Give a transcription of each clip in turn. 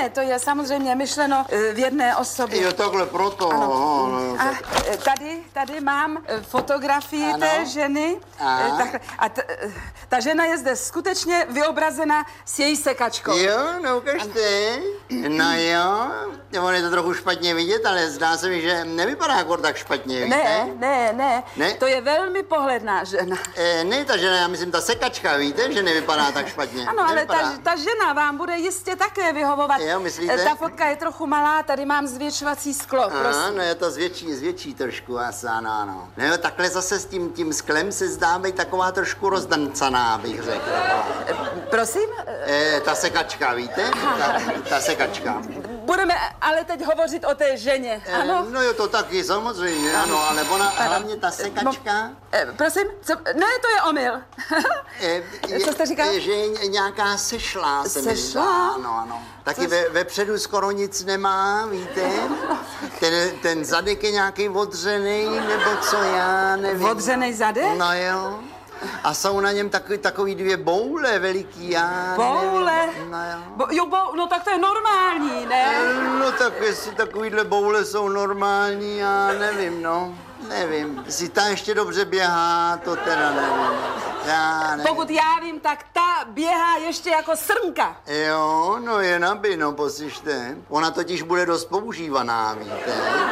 Ne, to je samozřejmě myšleno v jedné osobě. Jo, takhle proto. A tady mám fotografii té ženy. Ta žena je zde skutečně vyobrazena s její sekačkou. Jo, no ukažte. No jo, on je to trochu špatně vidět, ale zdá se mi, že nevypadá jako tak špatně, víte? Ne, to je velmi pohledná žena. Ne, ta žena, já myslím ta sekačka, víte, že nevypadá tak špatně. Ano, ale ta žena vám bude jistě také vyhovovat. Jo, myslíte? Ta fotka je trochu malá, tady mám zvětšovací sklo, prosím. No je to zvětší trošku, asi ano. No takhle zase s tím sklem se zdá být taková trošku rozdancaná, bych řekl. Prosím? Ta sekačka, víte? Ta sekačka. Budeme ale teď hovořit o té ženě, ano? No jo, to taky, samozřejmě, ano, ale ona, hlavně ta sekačka... Prosím? Ne, to je omyl. Co jste říkal? Že je nějaká sešlá, se mi zdá, ano. Taky vepředu skoro nic nemá, víte? Ten zadek je nějaký odřenej, nebo co, já nevím. Odřenej zadek? No jo. A jsou na něm takový 2 boule veliký, já boule? Nevím. No jo. No tak to je normální, ne? No tak jestli takovýhle boule jsou normální, já nevím, Nevím. Jestli ta ještě dobře běhá, to teda nevím. Já nevím. Pokud já vím, tak ta běhá ještě jako srnka. Jo, no je nabino, poslyšte. Ona totiž bude dost používaná, víte.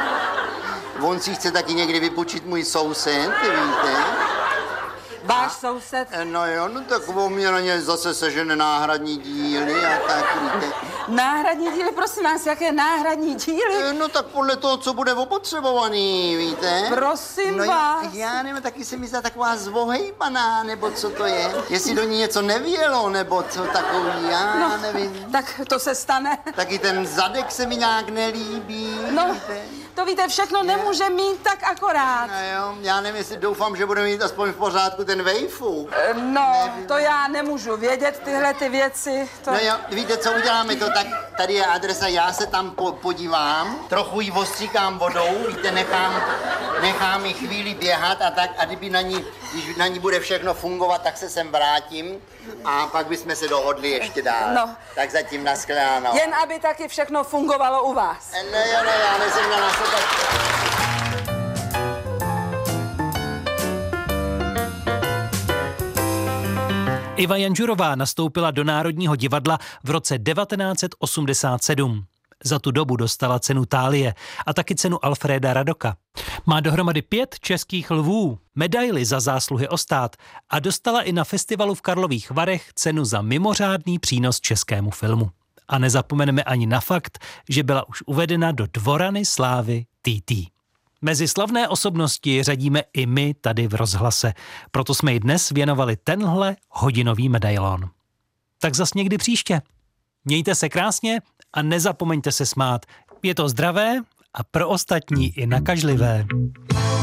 On si chce taky někdy vypůjčit můj soused, víte. Váš soused? No jo, no tak on mě na ně zase sežene náhradní díly a tak, víte. Náhradní díly, prosím vás, jaké náhradní díly? No tak podle toho, co bude opotřebovaný, víte. Prosím vás. Já nevím, taky se mi zdá taková zvohejbaná, nebo co to je. Jestli do ní něco nevělo, nebo co takový, já nevím. Tak to se stane. Taky ten zadek se mi nějak nelíbí, víte. To víte, všechno nemůže mít tak akorát. No jo, já nevím, jestli doufám, že bude mít aspoň v pořádku ten vejfu. To já nemůžu vědět tyhle ty věci. No jo, víte, co uděláme to, tak tady je adresa, já se tam podívám, trochu ji ostříkám vodou, víte, nechám ji chvíli běhat a tak, a když na ní bude všechno fungovat, tak se sem vrátím a pak bychom se dohodli ještě dál. No. Tak zatím nashledanou. Jen aby taky všechno fungovalo u vás. No jo, já nejsem na nás. Iva Janžurová nastoupila do Národního divadla v roce 1987. Za tu dobu dostala cenu Thálie a taky cenu Alfréda Radoka. Má dohromady 5 českých lvů, medaili za zásluhy o stát a dostala i na festivalu v Karlových Varech cenu za mimořádný přínos českému filmu. A nezapomeneme ani na fakt, že byla už uvedena do Dvorany slávy TT. Mezi slavné osobnosti řadíme i my tady v Rozhlase, proto jsme jí dnes věnovali tenhle hodinový medailon. Tak zas někdy příště. Mějte se krásně a nezapomeňte se smát. Je to zdravé a pro ostatní i nakažlivé.